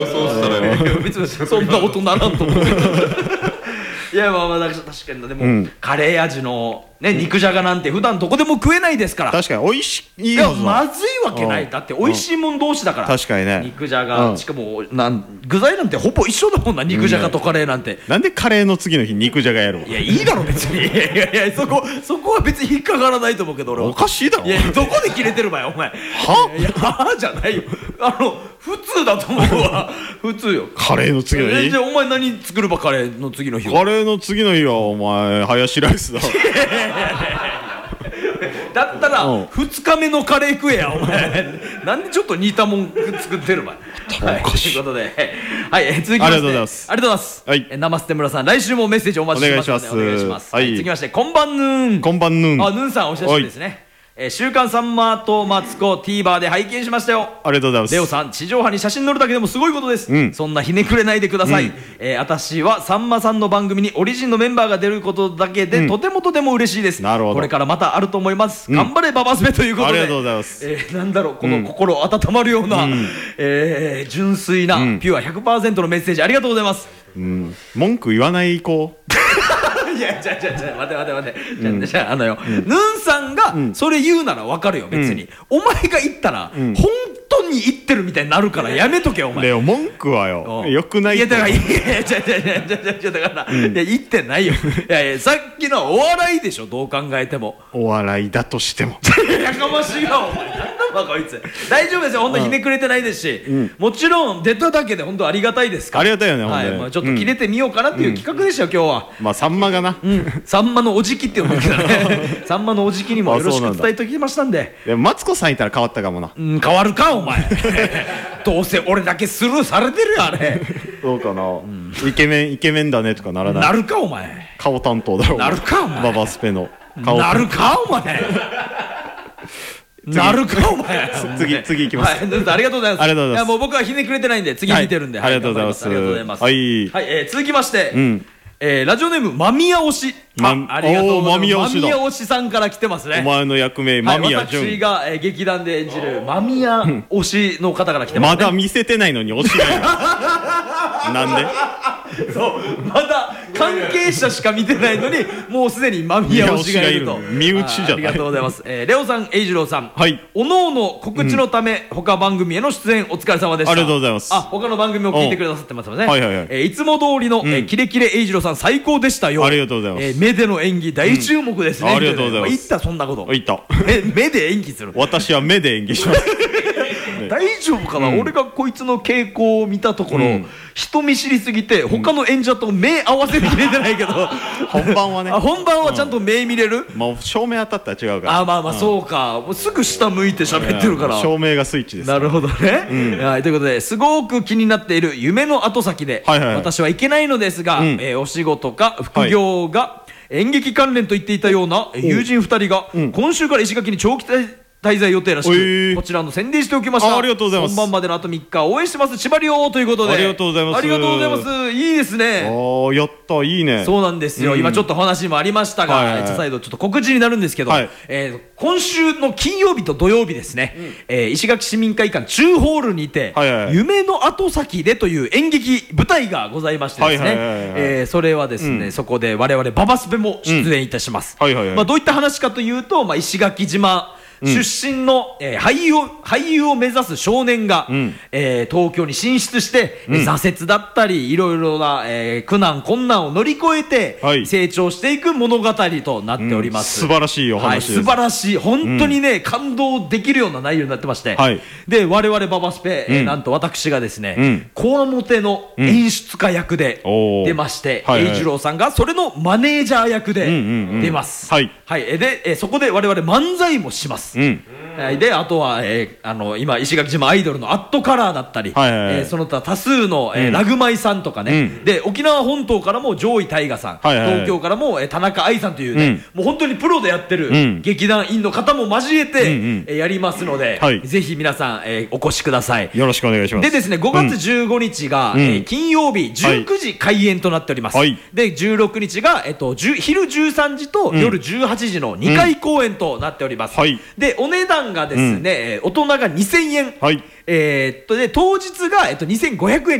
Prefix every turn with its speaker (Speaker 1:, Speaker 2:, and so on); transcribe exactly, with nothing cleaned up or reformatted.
Speaker 1: そうしたらね
Speaker 2: 別にそんな音ならんと思ういやまあまあ確かにでも、うん、カレー味のね肉じゃがなんて普段どこでも食えないですから。
Speaker 3: 確かに美味しい。い
Speaker 2: やまずいわけない。だって美味しいもん同士だから。
Speaker 3: 確かにね。
Speaker 2: 肉じゃが、しかもなん具材なんてほぼ一緒だもんな。肉じゃがとカレーなんて。
Speaker 3: なんでカレーの次の日肉じゃがやろう。
Speaker 2: いやいいだろ別に。いやいやそこそこは別に引っかからないと思うけど俺は。
Speaker 3: おかしいだろ。
Speaker 2: いやどこで切れてるばよお前。はいやはじゃないよ。あの普通だと思うわ。普通よ。
Speaker 3: カレーの次の日。
Speaker 2: じゃあお前何作るばカレーの次の日は。
Speaker 3: カレーの次の日はお前ハヤシライスだ。
Speaker 2: だったらふつかめのカレー食えやお前。なんでちょっと似たもん作ってるばい。はい、ということで、はい、続きまして、ありがとうございます。ありがとうございます。はい、生捨て村さん、来週もメッセージお待ちしてますのでお願いします。はい、続きまして、こんばんぬーん。
Speaker 3: こんばんぬーん。
Speaker 2: あ、ぬんさんお久しぶりですね。えー、週刊さんまとマツコ TVer で拝見しましたよ。
Speaker 3: ありがとうございます。
Speaker 2: レオさん地上波に写真載るだけでもすごいことです、うん、そんなひねくれないでください、うん、えー、私はさんまさんの番組にオリジンのメンバーが出ることだけで、うん、とてもとても嬉しいです。なるほど。これからまたあると思います、うん、頑張れババスベということで。
Speaker 3: ありがとうございます。
Speaker 2: えー、なんだろうこの心温まるような、うん、えー、純粋な、うん、ピュア ひゃくパーセント のメッセージありがとうございます。
Speaker 3: うん、文句言わない子
Speaker 2: いやじゃあじゃあじゃあ待て待て待て、うん、じゃああのよ、うん、ヌンさんがそれ言うならわかるよ別に、うん、お前が言ったら、うん、本当に言ってるみたいになるからやめとけよお前。
Speaker 3: レオ文句はよよくない。
Speaker 2: いやだからいやじゃあじゃあじゃあじゃあじゃあだから、うん、いや言ってないよ。いやいやさっきのはお笑いでしょどう考えても。
Speaker 3: お笑いだとしても
Speaker 2: やかましいわお前。なんだバカこいつ。大丈夫ですよ本当にひねくれてないですし、うん、もちろん出ただけで本当ありがたいですから。
Speaker 3: ありがたいよね。
Speaker 2: はい、まあ、ちょっと切れてみようかなっていう企画でしたよ今日は。
Speaker 3: まあさんまがな、
Speaker 2: うん、さんまのおじきっていうのだけどねさんまのおじきにもよろしく伝えておきましたんで。
Speaker 3: でもマツコさんいたら変わったかもな。
Speaker 2: うん、変わるかお前どうせ俺だけスルーされてるよあれ。
Speaker 3: どうかな、うん、イケメンイケメンだねとかならない。
Speaker 2: なるかお前。
Speaker 3: 顔担当だろう。
Speaker 2: なるかお前。
Speaker 3: ババスペの
Speaker 2: 顔なるかお前なるかお前。
Speaker 3: 次次いきます。
Speaker 2: はい、ありがとうございます。
Speaker 3: ありがとうございます。い
Speaker 2: やもう僕はひねくれてないんで次見てるんで。
Speaker 3: ありがとうございます。
Speaker 2: ありがとうございます。
Speaker 3: はい。
Speaker 2: はい、え続きまして、えラジオネーム間宮推し。ありがとうございます。間宮推しさんから来てますね。
Speaker 3: お前の役名間宮純。
Speaker 2: 私が劇団で演じる間宮推しの方から来てます。
Speaker 3: まだ見せてないのに推しがいる。なんで？
Speaker 2: そうまだ関係者しか見てないのにもうすでに間宮推しがいると。
Speaker 3: 身内じゃない。
Speaker 2: ありがとうございます。レオさん、栄一郎さん、おのおの告知のため他番組への出演お疲れ様でした。
Speaker 3: ありがとうございます。
Speaker 2: あ、他の番組を聞いてくださってますね。いつも通りのキレキレ栄一郎さん最高でしたよ。
Speaker 3: ありがとうございます。
Speaker 2: 目での演技大注目ですね。
Speaker 3: ありがとうございます。
Speaker 2: 言ったそんなこと。
Speaker 3: 言った。
Speaker 2: 目で演技する。
Speaker 3: 私は目で演技します。
Speaker 2: 大丈夫かな、うん、俺がこいつの傾向を見たところ、うん、人見知りすぎて他の演者と目合わせてきれてないけど、うん、
Speaker 3: 本番はね
Speaker 2: 本番はちゃんと目見れる、
Speaker 3: うん、もう照明当たったら違うから。
Speaker 2: あまあまあそうか、うん、もうすぐ下向いて喋ってるから
Speaker 3: 照明がスイッチです。
Speaker 2: なるほどね、うん、はい、ということですごく気になっている夢の後先で、はいはいはい、私はいけないのですが、うん、えー、お仕事か副業が、はい、演劇関連と言っていたような友人ふたりが、うん、今週から石垣に長期滞在予定らしく、えー、こちらの宣伝しておきました。 あ, ありがとうございます。本番までのあとみっか応援してます。千葉亮ということで
Speaker 3: ありがとうございます。
Speaker 2: ありがとうございます。いいですね。
Speaker 3: あやったいいね。
Speaker 2: そうなんですよ、うん、今ちょっと話もありましたが、はいはいはい、再度ちょっと告知になるんですけど、はい、えー、今週の金曜日と土曜日ですね、うん、えー、石垣市民会館中ホールにて、はいはいはい、夢の後先でという演劇舞台がございましてですね、それはですね、うん、そこで我々ババスペも出演いたします。どういった話かというと、まあ、石垣島出身の、うん、えー、俳優を俳優を目指す少年が、うん、えー、東京に進出して、うん、挫折だったりいろいろな、えー、苦難困難を乗り越えて、はい、成長していく物語となっております、
Speaker 3: うん、素晴らしいお話です、
Speaker 2: はい、素晴らしい本当にね、うん、感動できるような内容になってまして、はい、で我々ババスペ、うん、えー、なんと私がですねこわもての演出家役で出まして、栄一郎さんがそれのマネージャー役で出ます。はい、はい、で、えー、そこで我々漫才もします。うん、であとは、えー、あの今石垣島アイドルのアットカラーだったり、はいはいはい、えー、その他多数の、えーうん、ラグマイさんとかね、うん、で沖縄本島からも上位大河さん、はいはいはい、東京からも、えー、田中愛さんというね、うん、もう本当にプロでやってる、うん、劇団員の方も交えて、うんうん、えー、やりますので、はい、ぜひ皆さん、えー、お越しください。
Speaker 3: よろしくお願いします。
Speaker 2: でですねごがつじゅうごにちが、うん、えー、金曜日じゅうくじ開演となっております、はい、でじゅうろくにちが、えっと、昼じゅうさんじと夜じゅうはちじのにかい公演となっております、うん、はい、 でお値段がですね、うん、大人がにせんえん、はい、えー、っとで当日が、えっと、にせんごひゃくえん